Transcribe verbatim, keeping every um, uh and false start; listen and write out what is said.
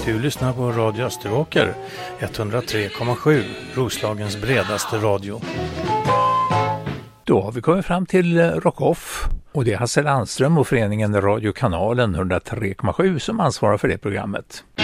Du lyssnar på Radio Österåker, etthundratre komma sju, Roslagens bredaste radio. Då har vi kommit fram till Rock Off, och det är Hasse Landström och föreningen Radio Kanalen etthundratre komma sju som ansvarar för det programmet.